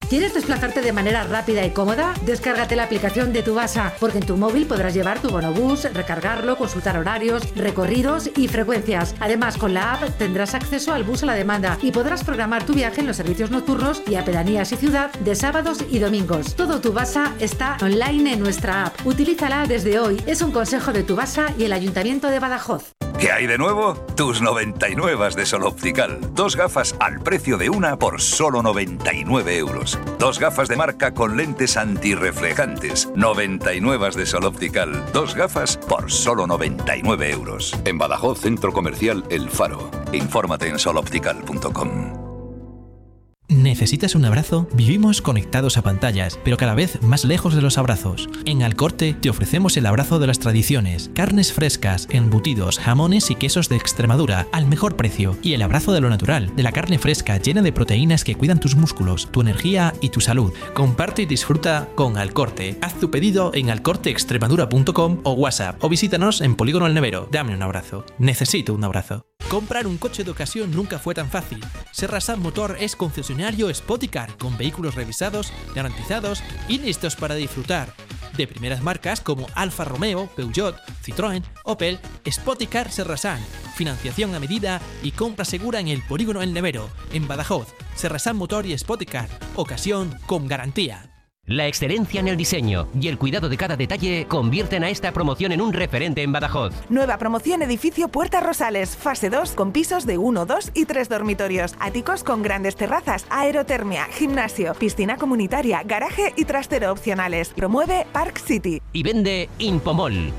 ¿Quieres desplazarte de manera rápida y cómoda? Descárgate la aplicación de Tubasa, porque en tu móvil podrás llevar tu bonobús, recargarlo, consultar horarios, recorridos y frecuencias. Además, con la app tendrás acceso al bus a la demanda y podrás programar tu viaje en los servicios nocturnos y a pedanías y ciudad de sábados y domingos. Todo Tubasa está online en nuestra app. Utilízala desde hoy. Es un consejo de Tubasa y el Ayuntamiento de Badajoz. ¿Qué hay de nuevo? Tus 99 de Sol Optical. 2 gafas al precio de una por solo 99 euros. 2 gafas de marca con lentes antirreflejantes. 99 de Sol Optical. 2 gafas por solo 99 euros. En Badajoz, Centro Comercial El Faro. Infórmate en soloptical.com. ¿Necesitas un abrazo? Vivimos conectados a pantallas, pero cada vez más lejos de los abrazos. En Alcorte te ofrecemos el abrazo de las tradiciones, carnes frescas, embutidos, jamones y quesos de Extremadura al mejor precio. Y el abrazo de lo natural, de la carne fresca llena de proteínas que cuidan tus músculos, tu energía y tu salud. Comparte y disfruta con Alcorte. Haz tu pedido en alcorteextremadura.com o WhatsApp o visítanos en Polígono El Nevero. Dame un abrazo. Necesito un abrazo. Comprar un coche de ocasión nunca fue tan fácil. Serrasan Motor es concesionario Spoticar, con vehículos revisados, garantizados y listos para disfrutar. De primeras marcas como Alfa Romeo, Peugeot, Citroën, Opel, Spoticar Serrasan. Financiación a medida y compra segura en el Polígono El Nevero, en Badajoz. Serrasan Motor y Spoticar. Ocasión con garantía. La excelencia en el diseño y el cuidado de cada detalle convierten a esta promoción en un referente en Badajoz. Nueva promoción edificio Puertas Rosales, fase 2 con pisos de 1, 2 y 3 dormitorios. Áticos con grandes terrazas, aerotermia, gimnasio, piscina comunitaria, garaje y trastero opcionales. Promueve Park City. Y vende Impomol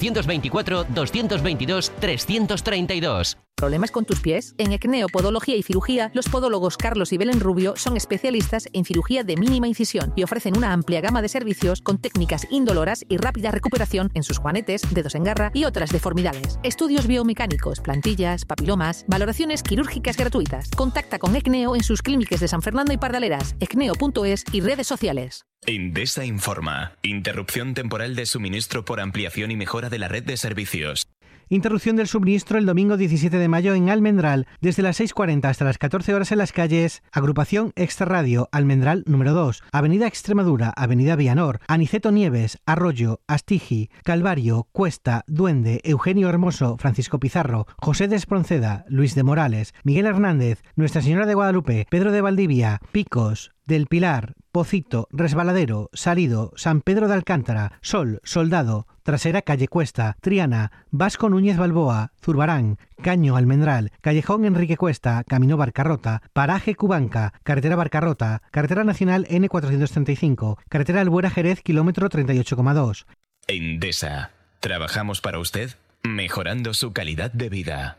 924-222-332. ¿Problemas con tus pies? En Ecneo Podología y Cirugía, los podólogos Carlos y Belén Rubio son especialistas en cirugía de mínima incisión y ofrecen una amplia gama de servicios con técnicas indoloras y rápida recuperación en sus juanetes, dedos en garra y otras deformidades. Estudios biomecánicos, plantillas, papilomas, valoraciones quirúrgicas gratuitas. Contacta con Ecneo en sus clínicas de San Fernando y Pardaleras, ecneo.es y redes sociales. Endesa informa. Interrupción temporal de suministro por ampliación y mejora de la red de servicios. Interrupción del suministro el domingo 17 de mayo en Almendral, desde las 6:40 hasta las 14 horas en las calles Agrupación Extra Radio, Almendral número 2, Avenida Extremadura, Avenida Vianor, Aniceto Nieves, Arroyo, Astigi, Calvario, Cuesta, Duende, Eugenio Hermoso, Francisco Pizarro, José de Espronceda, Luis de Morales, Miguel Hernández, Nuestra Señora de Guadalupe, Pedro de Valdivia, Picos, Del Pilar, Pocito, Resbaladero, Salido, San Pedro de Alcántara, Sol, Soldado, Trasera Calle Cuesta, Triana, Vasco Núñez Balboa, Zurbarán, Caño Almendral, Callejón Enrique Cuesta, Camino Barcarrota, Paraje Cubanca, Carretera Barcarrota, Carretera Nacional N435, Carretera Albuera Jerez, kilómetro 38,2. Endesa. Trabajamos para usted, mejorando su calidad de vida.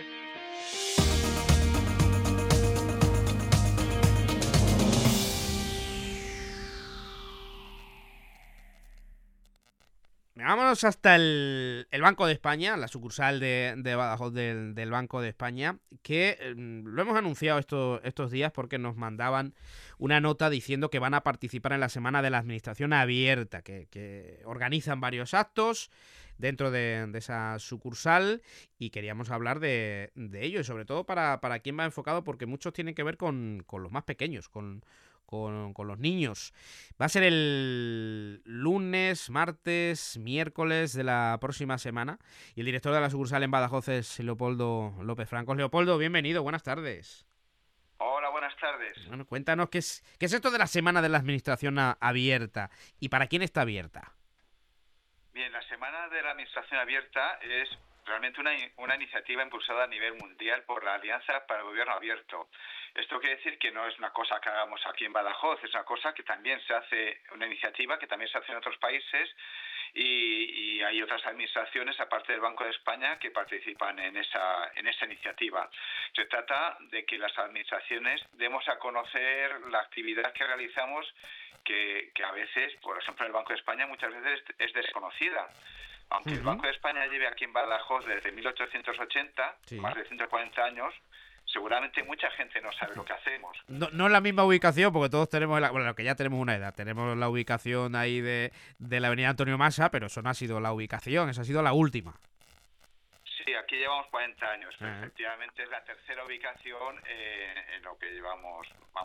Vámonos hasta el Banco de España, la sucursal de Badajoz del Banco de España, que lo hemos anunciado estos días porque nos mandaban una nota diciendo que van a participar en la Semana de la Administración Abierta, que organizan varios actos dentro de esa sucursal y queríamos hablar de ello y sobre todo para quién va enfocado, porque muchos tienen que ver con los más pequeños, con los niños. Va a ser el lunes, martes, miércoles de la próxima semana y el director de la sucursal en Badajoz es Leopoldo López Francos. Leopoldo, bienvenido, buenas tardes. Hola, buenas tardes. Bueno, cuéntanos qué es esto de la Semana de la Administración Abierta y para quién está abierta. Bien, la Semana de la Administración Abierta es realmente una iniciativa impulsada a nivel mundial por la Alianza para el Gobierno Abierto. Esto quiere decir que no es una cosa que hagamos aquí en Badajoz, es una cosa que también se hace, una iniciativa que también se hace en otros países y hay otras administraciones, aparte del Banco de España, que participan en esa iniciativa. Se trata de que las administraciones demos a conocer la actividad que realizamos, que a veces, por ejemplo, en el Banco de España muchas veces es desconocida. Aunque el Banco de España lleve aquí en Badajoz desde 1880, sí, más de 140 años, seguramente mucha gente no sabe lo que hacemos. No es la misma ubicación, porque todos tenemos, bueno, que ya tenemos una edad, tenemos la ubicación ahí de la avenida Antonio Masa, pero eso no ha sido la ubicación, esa ha sido la última. Sí, aquí llevamos 40 años, pero efectivamente es la tercera ubicación en lo que llevamos, en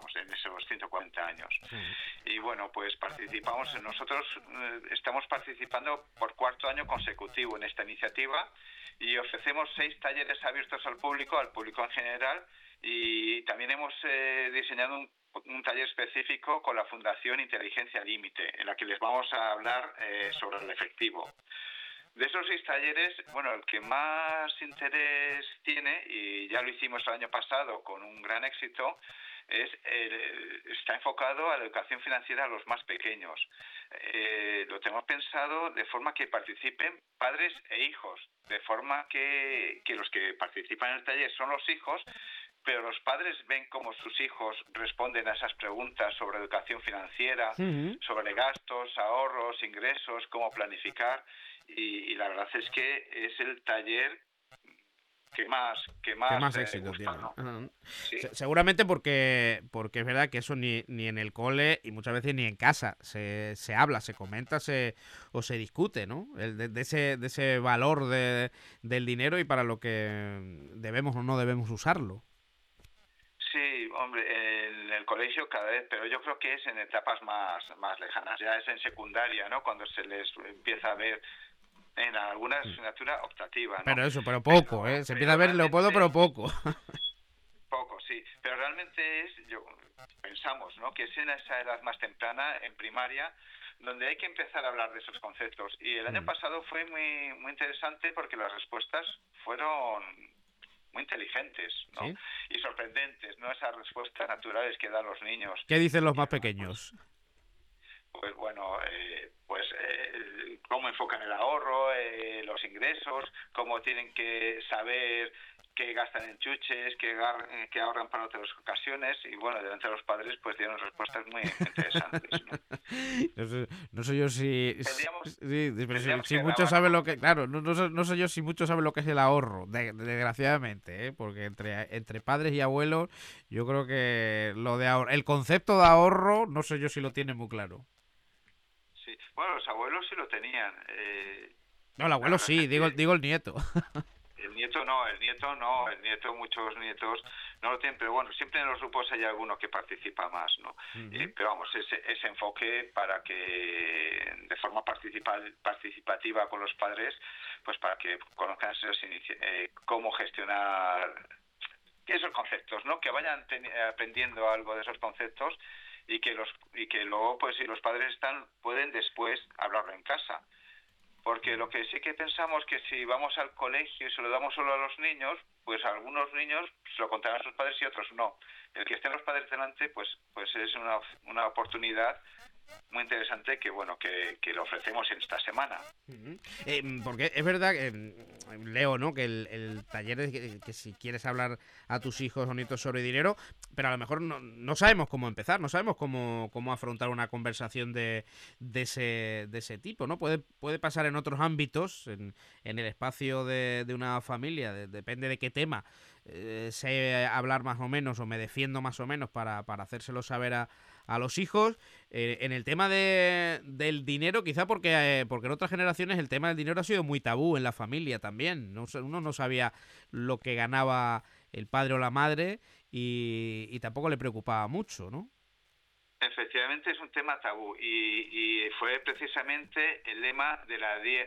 los 140 años. Y bueno, pues nosotros estamos participando por cuarto año consecutivo en esta iniciativa y ofrecemos 6 talleres abiertos al público en general, y también hemos diseñado un taller específico con la Fundación Inteligencia Límite, en la que les vamos a hablar sobre el efectivo. De esos 6 talleres, bueno, el que más interés tiene, y ya lo hicimos el año pasado con un gran éxito, está enfocado a la educación financiera a los más pequeños. Lo tenemos pensado de forma que participen padres e hijos, de forma que los que participan en el taller son los hijos, pero los padres ven cómo sus hijos responden a esas preguntas sobre educación financiera, sobre gastos, ahorros, ingresos, cómo planificar, y la verdad es que es el taller que más éxito gusta, tiene. ¿no? Sí. Seguramente porque es verdad que eso ni en el cole y muchas veces ni en casa se habla, se comenta o se discute, ¿no? De ese valor del dinero y para lo que debemos o no debemos usarlo. Sí, hombre, en el colegio cada vez, pero yo creo que es en etapas más lejanas. Ya es en secundaria, ¿no? Cuando se les empieza a ver en alguna asignatura optativa, ¿no? Pero poco, ¿eh? Se empieza a ver Leopoldo, pero poco. Poco, sí. Pero realmente pensamos, ¿no? Que es en esa edad más temprana, en primaria, donde hay que empezar a hablar de esos conceptos. Y el año pasado fue muy, muy interesante porque las respuestas fueron muy inteligentes, ¿no? ¿Sí? Y sorprendentes, ¿no? Esas respuestas naturales que dan los niños. ¿Qué dicen los más pequeños? Pues bueno, cómo enfocan el ahorro, los ingresos, cómo tienen que saber qué gastan en chuches, qué ahorran para otras ocasiones, y bueno, delante de los padres pues dieron respuestas muy interesantes, ¿no? No sé yo si muchos saben lo que, claro, no sé yo si muchos saben lo que es el ahorro, desgraciadamente, porque entre padres y abuelos yo creo que lo de ahorro, el concepto de ahorro, no sé yo si lo tienen muy claro. Sí, bueno, los abuelos sí lo tenían. No, el abuelo sí, digo el nieto. El nieto, muchos nietos no lo tienen, pero bueno, siempre en los grupos hay alguno que participa más, ¿no? Pero vamos, ese enfoque para que de forma participativa con los padres, pues para que conozcan cómo gestionar esos conceptos, ¿no? Que vayan aprendiendo algo de esos conceptos y que luego, pues si los padres pueden después hablarlo en casa. Porque lo que sí que pensamos que si vamos al colegio y se lo damos solo a los niños, pues algunos niños se lo contarán a sus padres y otros no. El que estén los padres delante, pues es una oportunidad muy interesante que bueno que lo ofrecemos en esta semana. Porque es verdad que leo, ¿no? Que el taller es que si quieres hablar a tus hijos o nietos sobre dinero, pero a lo mejor no sabemos cómo empezar, no sabemos cómo afrontar una conversación de ese tipo, ¿no? Puede pasar en otros ámbitos, en el espacio de una familia, depende de qué tema sé hablar más o menos o me defiendo más o menos para hacérselo saber a los hijos. En el tema del dinero, quizá porque en otras generaciones el tema del dinero ha sido muy tabú en la familia también. Uno no sabía lo que ganaba el padre o la madre y tampoco le preocupaba mucho, ¿no? Efectivamente es un tema tabú y fue precisamente el lema del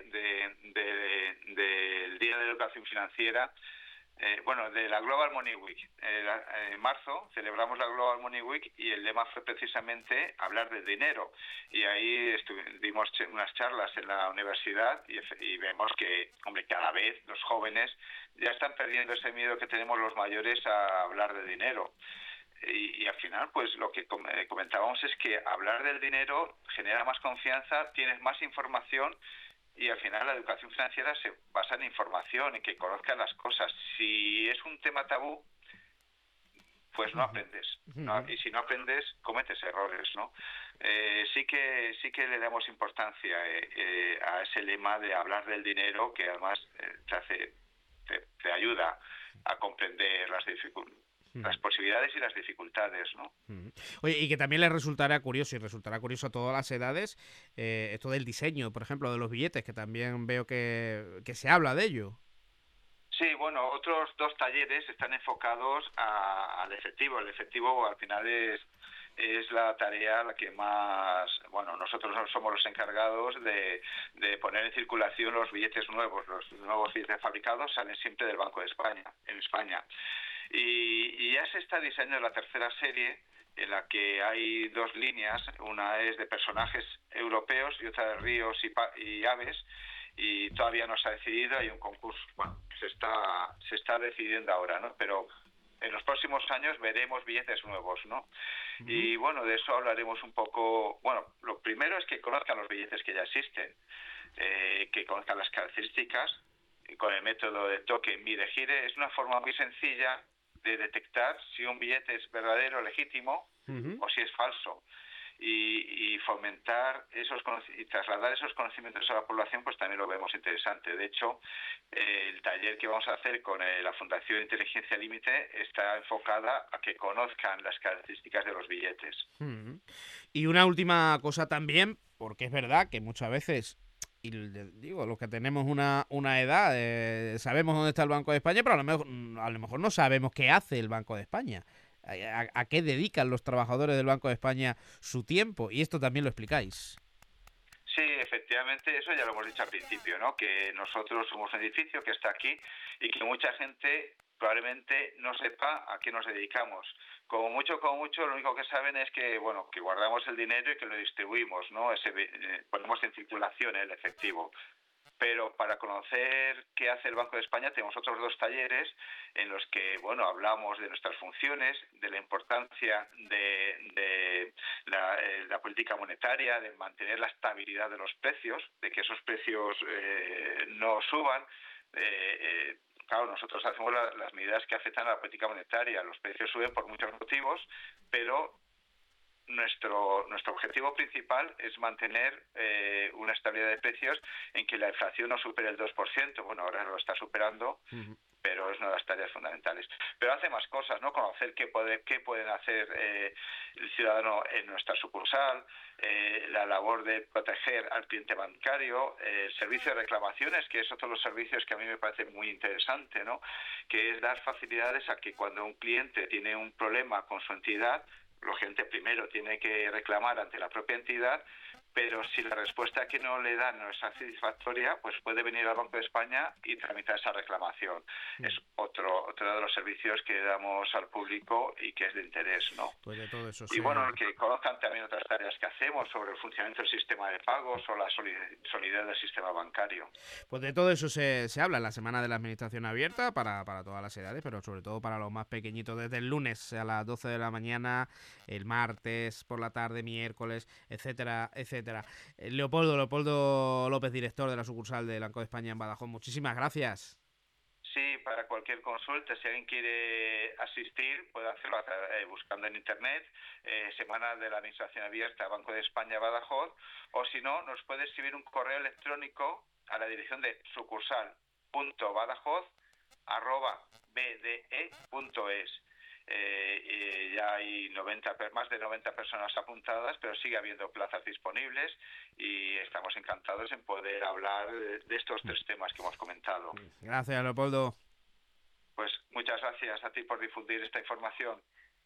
Día de la Educación Financiera, de la Global Money Week. En marzo celebramos la Global Money Week y el lema fue precisamente hablar del dinero. Y ahí dimos unas charlas en la universidad y vemos que, hombre, cada vez los jóvenes ya están perdiendo ese miedo que tenemos los mayores a hablar de dinero. Y al final, pues lo que comentábamos es que hablar del dinero genera más confianza, tienes más información. Y al final la educación financiera se basa en información, en que conozcan las cosas. Si es un tema tabú, pues no aprendes. ¿No? Y si no aprendes, cometes errores, ¿no? Sí que le damos importancia a ese lema de hablar del dinero, que además te ayuda a comprender las posibilidades y las dificultades, ¿no? Oye, y que también les resultará curioso a todas las edades esto del diseño, por ejemplo, de los billetes, que también veo que se habla de ello. Sí, bueno, otros 2 talleres están enfocados al efectivo. El efectivo al final es es la tarea la que más, bueno, nosotros no somos los encargados de poner en circulación los billetes nuevos. Los nuevos billetes fabricados salen siempre del Banco de España, en España. Y ya se está diseñando la tercera serie, en la que hay 2 líneas, una es de personajes europeos y otra de ríos y aves, y todavía no se ha decidido, hay un concurso, bueno, se está decidiendo ahora, ¿no? Pero en los próximos años veremos billetes nuevos, ¿no? Y bueno, de eso hablaremos un poco. Bueno, lo primero es que conozcan los billetes que ya existen, que conozcan las características, con el método de toque, mire, gire. Es una forma muy sencilla de detectar si un billete es verdadero, legítimo, o si es falso. Y fomentar y trasladar esos conocimientos a la población, pues también lo vemos interesante. De hecho, el taller que vamos a hacer con la Fundación Inteligencia Límite está enfocada a que conozcan las características de los billetes. Y una última cosa también, porque es verdad que muchas veces, y digo, los que tenemos una edad, sabemos dónde está el Banco de España, pero a lo mejor no sabemos qué hace el Banco de España. ¿A qué dedican los trabajadores del Banco de España su tiempo? Y esto también lo explicáis. Sí, efectivamente, eso ya lo hemos dicho al principio, ¿no? Que nosotros somos un edificio que está aquí y que mucha gente probablemente no sepa a qué nos dedicamos. Como mucho, lo único que saben es que, bueno, que guardamos el dinero y que lo distribuimos, ¿no? Ponemos en circulación el efectivo. Pero para conocer qué hace el Banco de España tenemos otros 2 talleres en los que, bueno, hablamos de nuestras funciones, de la importancia de la política monetaria, de mantener la estabilidad de los precios, de que esos precios no suban. Claro, nosotros hacemos las medidas que afectan a la política monetaria. Los precios suben por muchos motivos, pero nuestro objetivo principal es mantener una estabilidad de precios en que la inflación no supere el 2%. Bueno, ahora lo está superando, pero es una de las tareas fundamentales. Pero hace más cosas, ¿no? Conocer qué pueden hacer el ciudadano en nuestra sucursal, la labor de proteger al cliente bancario, el servicio de reclamaciones, que es otro de los servicios que a mí me parece muy interesante, ¿no? Que es dar facilidades a que cuando un cliente tiene un problema con su entidad, la gente primero tiene que reclamar ante la propia entidad, pero si la respuesta que no le dan no es satisfactoria, pues puede venir al Banco de España y tramitar esa reclamación. Es otro de los servicios que damos al público y que es de interés, ¿no? Pues de todo eso, y bueno, que conozcan también otras tareas que hacemos sobre el funcionamiento del sistema de pagos o la solidez del sistema bancario. Pues de todo eso se habla en la Semana de la Administración Abierta para todas las edades, pero sobre todo para los más pequeñitos, desde el lunes a las 12 de la mañana, el martes por la tarde, miércoles, etcétera, etcétera. Leopoldo López, director de la sucursal del Banco de España en Badajoz, muchísimas gracias. Sí, para cualquier consulta, si alguien quiere asistir, puede hacerlo buscando en internet Semana de la Administración Abierta Banco de España Badajoz, o si no, nos puede escribir un correo electrónico a la dirección de sucursal.badajoz@bde.es. Ya hay más de 90 personas apuntadas, pero sigue habiendo plazas disponibles y estamos encantados en poder hablar de estos 3 temas que hemos comentado. Gracias, Leopoldo. Pues muchas gracias a ti por difundir esta información.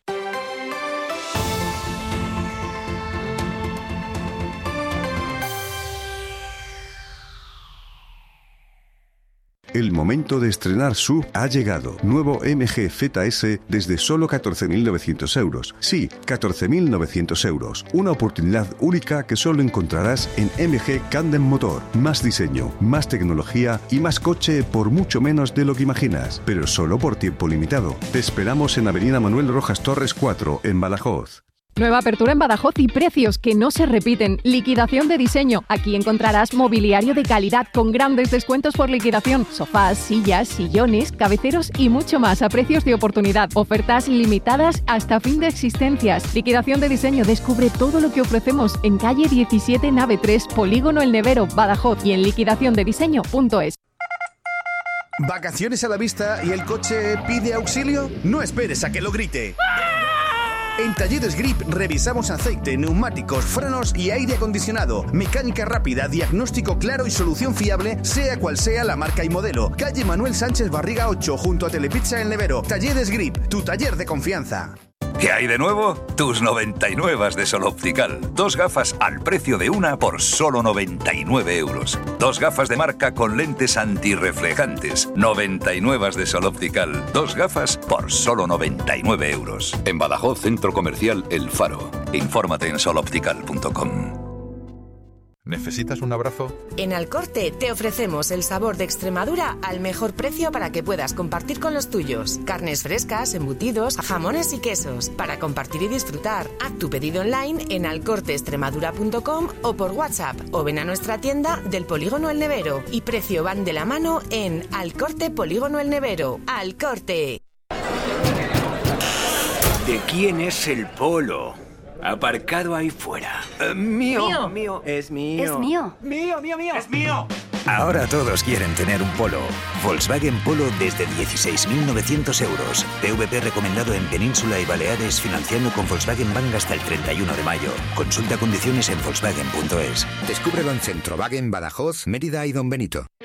El momento de estrenar SUV ha llegado. Nuevo MG ZS desde solo 14.900 euros. Sí, 14.900 euros. Una oportunidad única que solo encontrarás en MG Candem Motor. Más diseño, más tecnología y más coche por mucho menos de lo que imaginas. Pero solo por tiempo limitado. Te esperamos en Avenida Manuel Rojas Torres 4, en Badajoz. Nueva apertura en Badajoz y precios que no se repiten. Liquidación de diseño. Aquí encontrarás mobiliario de calidad con grandes descuentos por liquidación. Sofás, sillas, sillones, cabeceros y mucho más a precios de oportunidad. Ofertas limitadas hasta fin de existencias. Liquidación de diseño. Descubre todo lo que ofrecemos en calle 17, nave 3, Polígono El Nevero, Badajoz y en liquidaciondediseño.es. ¿Vacaciones a la vista y el coche pide auxilio? No esperes a que lo grite. En Talleres Grip revisamos aceite, neumáticos, frenos y aire acondicionado. Mecánica rápida, diagnóstico claro y solución fiable, sea cual sea la marca y modelo. Calle Manuel Sánchez Barriga 8, junto a Telepizza El Nevero. Talleres Grip, tu taller de confianza. ¿Qué hay de nuevo? Tus 99 de Sol Optical. 2 gafas al precio de una por solo 99 euros. 2 gafas de marca con lentes antirreflejantes. 99 de Sol Optical. 2 gafas por solo 99 euros. En Badajoz, Centro Comercial El Faro. Infórmate en soloptical.com. ¿Necesitas un abrazo? En Alcorte te ofrecemos el sabor de Extremadura al mejor precio para que puedas compartir con los tuyos. Carnes frescas, embutidos, jamones y quesos. Para compartir y disfrutar. Haz tu pedido online en alcorteextremadura.com o por WhatsApp. O ven a nuestra tienda del Polígono El Nevero. Y precio van de la mano en Alcorte Polígono El Nevero. Alcorte. ¿De quién es el polo? Aparcado ahí fuera. Mío. Mío. Es mío. Es mío. Mío. Es mío. Ahora todos quieren tener un Polo. Volkswagen Polo desde 16.900 euros. PVP recomendado en Península y Baleares, financiando con Volkswagen Bank hasta el 31 de mayo. Consulta condiciones en volkswagen.es. Descúbrelo en Centrowagen, Badajoz, Mérida y Don Benito.